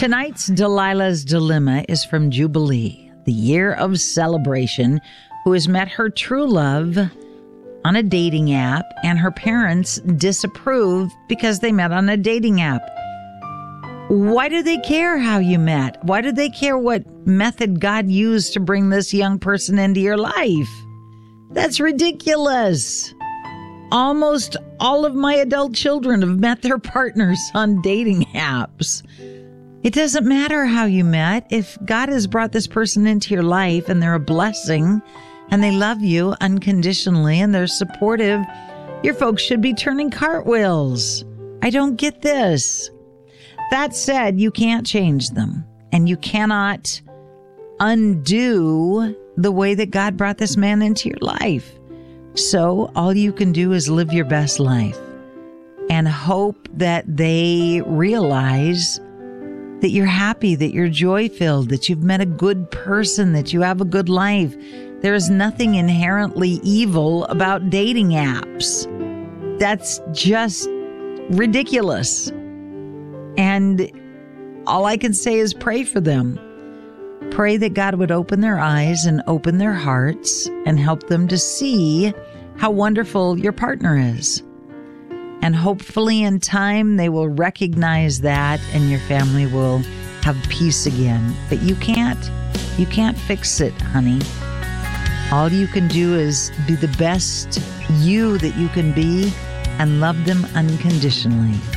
Tonight's Delilah's Dilemma is from Jubilee, the year of celebration, who has met her true love on a dating app, and her parents disapprove because they met on a dating app. Why do they care how you met? Why do they care what method God used to bring this young person into your life? That's ridiculous. Almost all of my adult children have met their partners on dating apps. It doesn't matter how you met. If God has brought this person into your life and they're a blessing and they love you unconditionally and they're supportive, your folks should be turning cartwheels. I don't get this. That said, you can't change them, and you cannot undo the way that God brought this man into your life. So all you can do is live your best life and hope that they realize that you're happy, that you're joy-filled, that you've met a good person, that you have a good life. There is nothing inherently evil about dating apps. That's just ridiculous. And all I can say is pray for them. Pray that God would open their eyes and open their hearts and help them to see how wonderful your partner is. And hopefully in time they will recognize that and your family will have peace again. But you can't fix it, honey. All you can do is be the best you that you can be and love them unconditionally.